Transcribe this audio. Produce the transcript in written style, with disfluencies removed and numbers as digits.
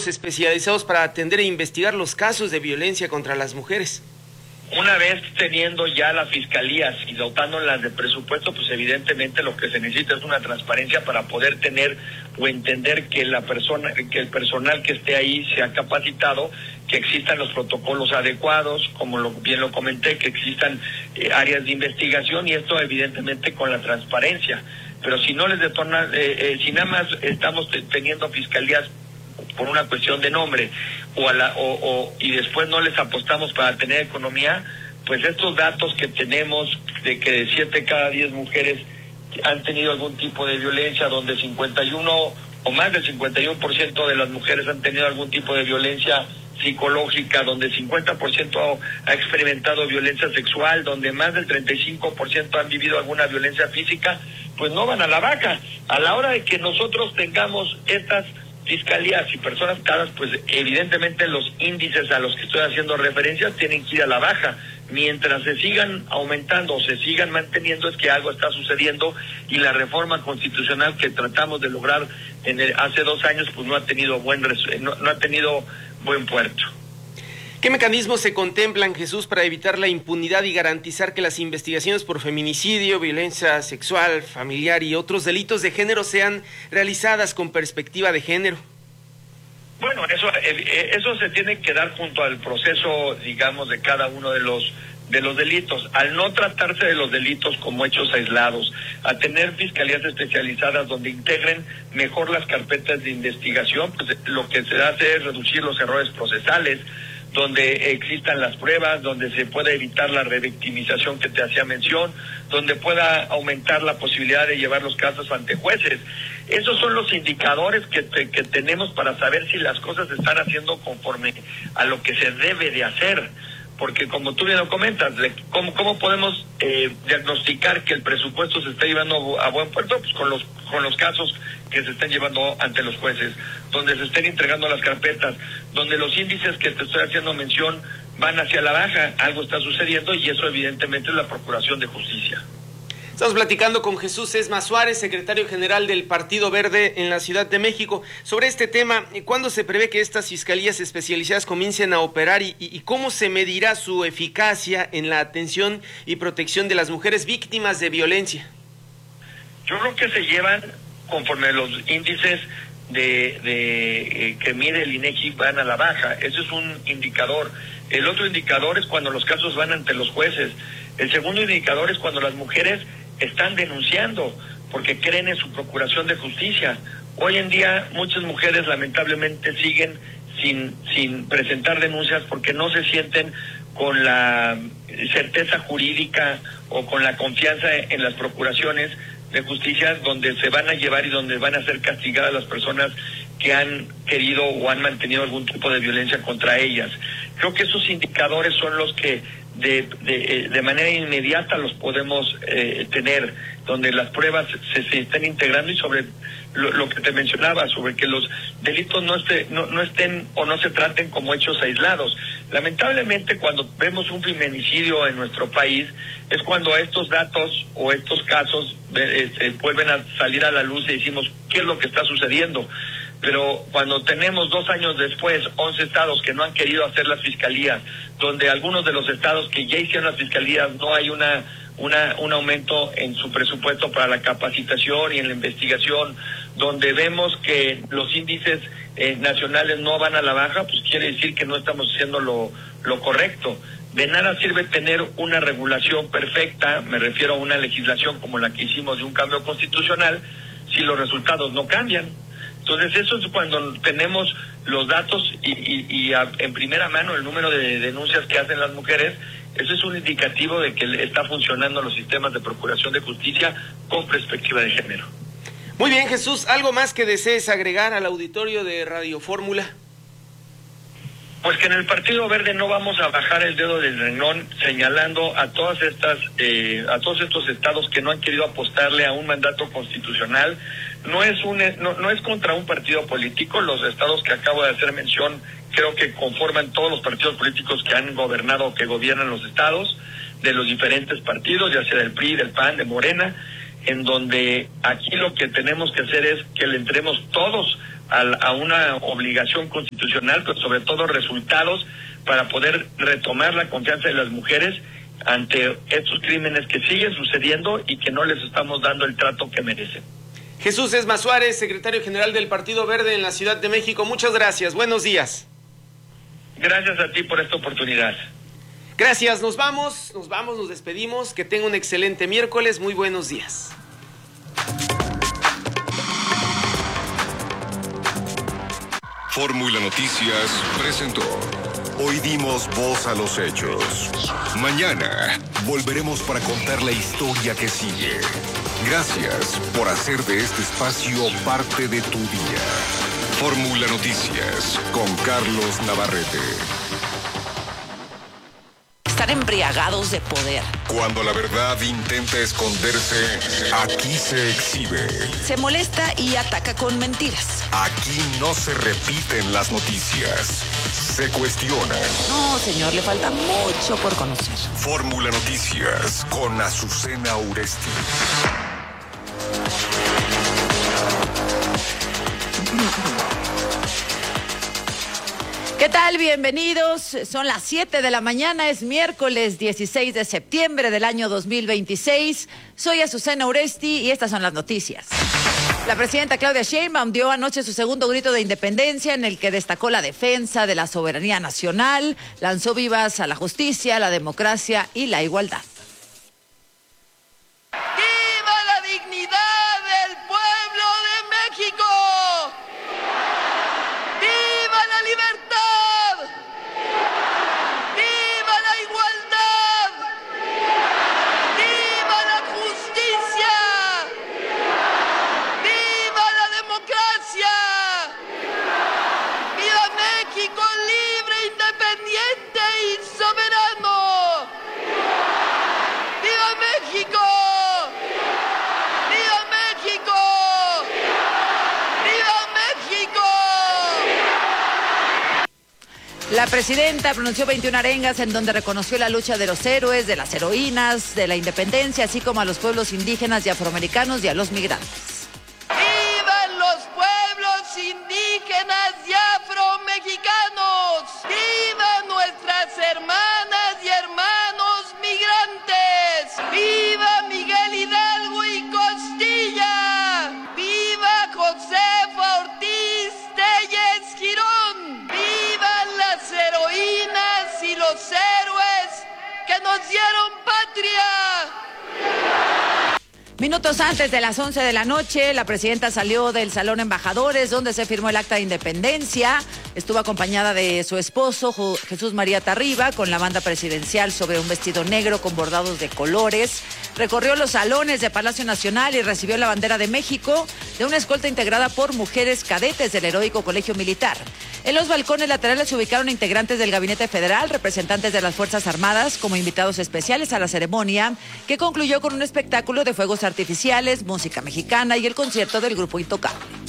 protocolos especializados para atender e investigar los casos de violencia contra las mujeres? Una vez teniendo ya las fiscalías y dotándolas de presupuesto, pues evidentemente lo que se necesita es una transparencia para poder tener o entender que el personal que esté ahí sea capacitado, que existan los protocolos adecuados, como bien lo comenté, que existan áreas de investigación, y esto evidentemente con la transparencia. Pero si no les detona, si nada más estamos teniendo fiscalías por una cuestión de nombre y después no les apostamos para tener economía, pues estos datos que tenemos de que de 7 cada 10 mujeres han tenido algún tipo de violencia, donde 51 o más del 51% de las mujeres han tenido algún tipo de violencia psicológica, donde 50% ha experimentado violencia sexual, donde más del 35% han vivido alguna violencia física, pues no van a la baja. A la hora de que nosotros tengamos estas fiscalías y personas caras, pues evidentemente los índices a los que estoy haciendo referencias tienen que ir a la baja. Mientras se sigan aumentando o se sigan manteniendo, es que algo está sucediendo, y la reforma constitucional que tratamos de lograr hace 2 años pues no ha tenido buen puerto. ¿Qué mecanismos se contemplan, Jesús, para evitar la impunidad y garantizar que las investigaciones por feminicidio, violencia sexual, familiar y otros delitos de género sean realizadas con perspectiva de género? Bueno, eso se tiene que dar junto al proceso, digamos, de cada uno de los delitos. Al no tratarse de los delitos como hechos aislados, a tener fiscalías especializadas donde integren mejor las carpetas de investigación, pues lo que se hace es reducir los errores procesales, donde existan las pruebas, donde se pueda evitar la revictimización que te hacía mención, donde pueda aumentar la posibilidad de llevar los casos ante jueces. Esos son los indicadores que tenemos para saber si las cosas se están haciendo conforme a lo que se debe de hacer. Porque como tú bien lo comentas, ¿cómo podemos diagnosticar que el presupuesto se está llevando a buen puerto? Pues con los casos que se están llevando ante los jueces, donde se estén entregando las carpetas, donde los índices que te estoy haciendo mención van hacia la baja. Algo está sucediendo, y eso evidentemente es la Procuración de Justicia. Estamos platicando con Jesús Esma Suárez, secretario general del Partido Verde en la Ciudad de México, sobre este tema. ¿Cuándo se prevé que estas fiscalías especializadas comiencen a operar y cómo se medirá su eficacia en la atención y protección de las mujeres víctimas de violencia? Yo creo que se llevan conforme los índices que mide el INEGI van a la baja. Ese es un indicador. El otro indicador es cuando los casos van ante los jueces. El segundo indicador es cuando las mujeres están denunciando porque creen en su procuración de justicia. Hoy en día muchas mujeres lamentablemente siguen sin presentar denuncias porque no se sienten con la certeza jurídica o con la confianza en las procuraciones de justicia, donde se van a llevar y donde van a ser castigadas las personas que han querido o han mantenido algún tipo de violencia contra ellas. Creo que esos indicadores son los que de manera inmediata los podemos tener, donde las pruebas se estén integrando, y sobre lo que te mencionaba, sobre que los delitos no estén o no se traten como hechos aislados. Lamentablemente, cuando vemos un feminicidio en nuestro país, es cuando estos datos o estos casos vuelven a salir a la luz y decimos, ¿qué es lo que está sucediendo? Pero cuando tenemos 2 años después 11 estados que no han querido hacer las fiscalías, donde algunos de los estados que ya hicieron las fiscalías no hay un aumento en su presupuesto para la capacitación y en la investigación, donde vemos que los índices nacionales no van a la baja, pues quiere decir que no estamos haciendo lo correcto. De nada sirve tener una regulación perfecta, me refiero a una legislación como la que hicimos de un cambio constitucional, si los resultados no cambian. Entonces eso es cuando tenemos los datos y en primera mano el número de denuncias que hacen las mujeres. Eso es un indicativo de que está funcionando los sistemas de procuración de justicia con perspectiva de género. Muy bien, Jesús, ¿algo más que desees agregar al auditorio de Radio Fórmula? Pues que en el Partido Verde no vamos a bajar el dedo del renglón señalando a todos estos estados que no han querido apostarle a un mandato constitucional. No es contra un partido político. Los estados que acabo de hacer mención creo que conforman todos los partidos políticos que han gobernado o que gobiernan los estados, de los diferentes partidos, ya sea del PRI, del PAN, de Morena, en donde aquí lo que tenemos que hacer es que le entremos todos a una obligación constitucional, pero sobre todo resultados para poder retomar la confianza de las mujeres ante estos crímenes que siguen sucediendo y que no les estamos dando el trato que merecen. Jesús Esma Suárez, secretario general del Partido Verde en la Ciudad de México, muchas gracias, buenos días. Gracias a ti por esta oportunidad. Gracias, nos despedimos, que tenga un excelente miércoles, muy buenos días. Fórmula Noticias presentó. Hoy dimos voz a los hechos. Mañana volveremos para contar la historia que sigue. Gracias por hacer de este espacio parte de tu día. Fórmula Noticias con Carlos Navarrete. Están embriagados de poder. Cuando la verdad intenta esconderse, aquí se exhibe. Se molesta y ataca con mentiras. Aquí no se repiten las noticias, se cuestionan. No, señor, le falta mucho por conocer. Fórmula Noticias con Azucena Uresti. ¿Qué tal? Bienvenidos. Son las 7 de la mañana, es miércoles 16 de septiembre del año 2026. Soy Azucena Uresti y estas son las noticias. La presidenta Claudia Sheinbaum dio anoche su segundo grito de independencia en el que destacó la defensa de la soberanía nacional, lanzó vivas a la justicia, la democracia y la igualdad. ¡Viva la dignidad del pueblo de México! ¡Viva la libertad! ¡Viva la igualdad! ¡Viva la justicia! ¡Viva la democracia! ¡Viva México libre, independiente y soberano! ¡Viva México! ¡Viva México! ¡Viva México! La presidenta pronunció 21 arengas en donde reconoció la lucha de los héroes, de las heroínas, de la independencia, así como a los pueblos indígenas y afroamericanos y a los migrantes. ¡Vivan los pueblos indígenas y afromexicanos! ¡Vivan nuestras hermanas y hermanos migrantes! ¡Viva Miguel Hidalgo y Costilla! ¡Viva Josefa Ortiz Telles Girón! ¡Vivan las heroínas y los héroes que nos dieron patria! Minutos antes de las 11 de la noche, la presidenta salió del Salón Embajadores, donde se firmó el acta de independencia. Estuvo acompañada de su esposo, Jesús María Tarriba, con la banda presidencial sobre un vestido negro con bordados de colores. Recorrió los salones de Palacio Nacional y recibió la bandera de México de una escolta integrada por mujeres cadetes del Heroico Colegio Militar. En los balcones laterales se ubicaron integrantes del Gabinete Federal, representantes de las Fuerzas Armadas, como invitados especiales a la ceremonia, que concluyó con un espectáculo de fuegos artificiales, música mexicana y el concierto del grupo Intocable.